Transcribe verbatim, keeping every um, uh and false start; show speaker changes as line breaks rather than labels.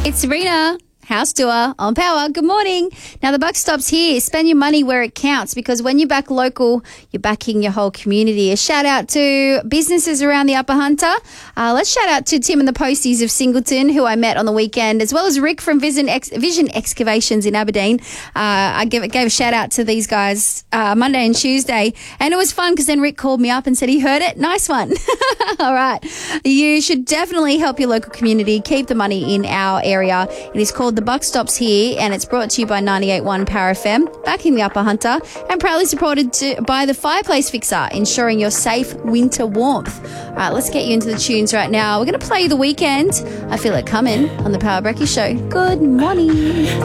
It's Serena. House tour on Power. Good morning. Now, the buck stops here. Spend your money where it counts, because when you back local, you're backing your whole community. A shout out to businesses around the Upper Hunter. Uh, let's shout out to Tim and the Posties of Singleton, who I met on the weekend, as well as Rick from Vision, Ex- Vision Excavations in Aberdeen. Uh, I gave, gave a shout out to these guys uh, Monday and Tuesday, and it was fun because then Rick called me up and said he heard it. Nice one. All right. You should definitely help your local community. Keep the money in our area. It is called The Buck Stops Here, and it's brought to you by ninety-eight point one Power F M, backing the Upper Hunter, and proudly supported to, by the Fireplace Fixer, ensuring your safe winter warmth. All right, let's get you into the tunes right now. We're going to play The Weekend. I Feel It Coming on the Power Brecky Show. Good morning.